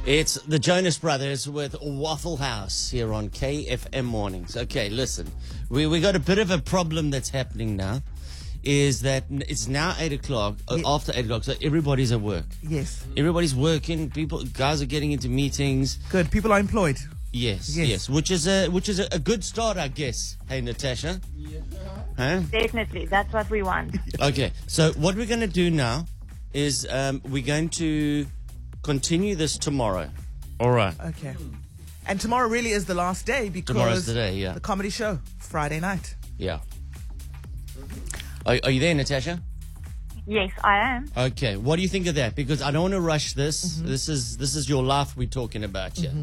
It's the Jonas Brothers with Waffle House here on KFM Mornings. Okay, listen, we got a bit of a problem that's happening now. Is that it's now 8 o'clock, after 8 o'clock, so everybody's at work. Yes. Everybody's working, guys are getting into meetings. Good. People are employed. Yes. Which is a good start, I guess. Hey, Natasha? Yeah. Huh? Definitely. That's what we want. Okay, so what we're going to do now is we're going to continue this tomorrow. All right. Okay. And tomorrow really is the last day because Tomorrow's the day, yeah. the comedy show, Friday night. Yeah. Are you there, Natasha? Yes, I am. Okay. What do you think of that? Because I don't want to rush this. Mm-hmm. This is your life we're talking about here.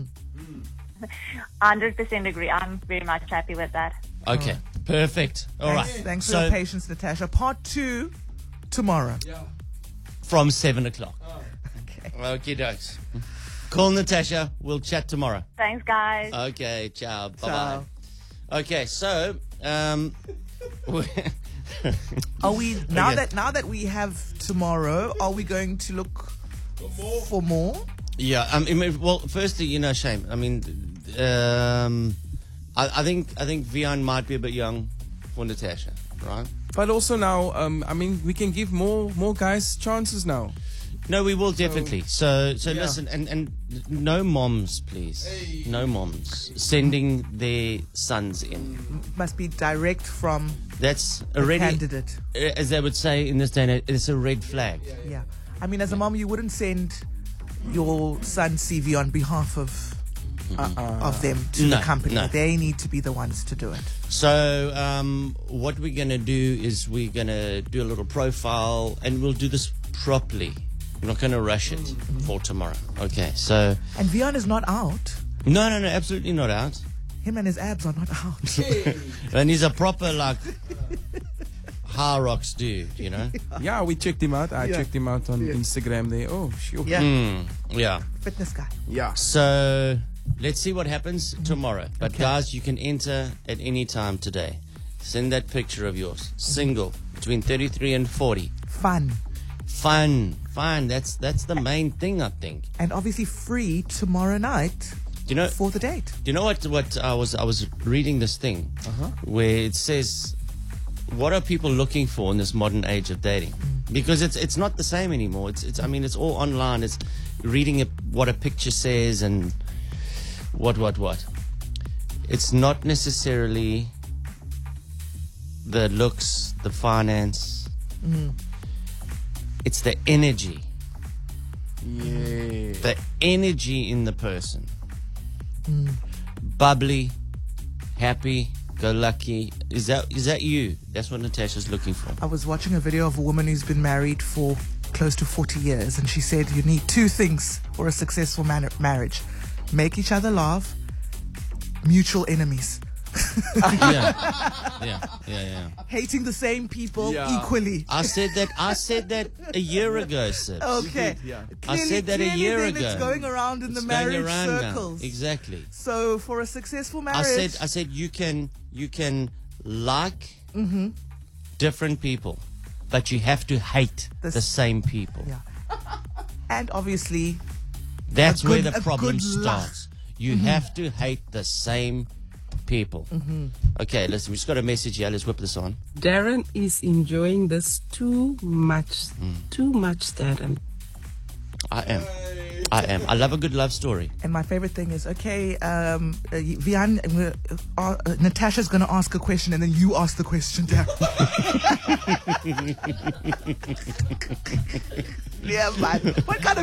100% agree. I'm very much happy with that. Okay. Perfect. All right. Thanks for So your patience, Natasha. Part 2 tomorrow. Yeah. from 7 o'clock. Okay. Okay, dokes. Call Natasha. We'll chat tomorrow. Thanks, guys. Okay. Ciao. Bye Ciao. bye. Okay. So Are we now Okay. that we have tomorrow? Are we going to look for more? Yeah, well, firstly, Shame. I mean, I think Vian might be a bit young for Natasha, right? But also now, we can give more guys chances now. No, we will definitely. So Yeah. listen, and no moms, please. Hey. No moms sending their sons in. Must be direct from That's the already, candidate. as they would say in this day and age, it's a red flag. Yeah. I mean, as a mom, you wouldn't send your son's CV on behalf of them to No, the company. no. They need to be the ones to do it. So what we're going to do is we're going to do a little profile, and we'll do this properly. We're not going to rush it for tomorrow. Okay, so... And Vian is not out. No, absolutely not out. Him and his abs are not out. And he's a proper, high rocks dude, Yeah, we checked him out. I Yeah. checked him out on Instagram there. Oh, sure. Yeah. Yeah. Fitness guy. Yeah. So let's see what happens tomorrow. But guys, you can enter at any time today. Send that picture of yours. Single, between 33 and 40. Fun. Fun. That's the main thing, I think. And obviously free tomorrow night Do you know? for the date. Do you know what I was reading this thing where it says, what are people looking for in this modern age of dating? Because it's not the same anymore. It's all online. It's reading what a picture says and what. It's not necessarily the looks, the finance. It's the energy. Yeah. The energy in the person. Bubbly, happy, go lucky. Is that you? That's what Natasha's looking for. I was watching a video of a woman who's been married for close to 40 years, and she said you need 2 things for a successful marriage: make each other laugh, mutual enemies, Yeah. hating the same people Yeah. equally. I said that a year ago, Sid. Okay. Yeah. I said that a Clearly year then ago. It's going around in the It's going marriage around now. circles. Exactly. So for a successful I marriage, said you can like different people, but you have to hate This- the same people. yeah. And obviously, That's A where good- the a problem good laugh. starts. You have to hate the same people. Okay, listen, we just got a message here. Let's whip this on. Darren is enjoying this too much. Too much, Darren. I am. I love a good love story. and my favorite thing is, okay, Vian, Natasha's going to ask a question, and then you ask the question, Darren. Yeah, man. What kind of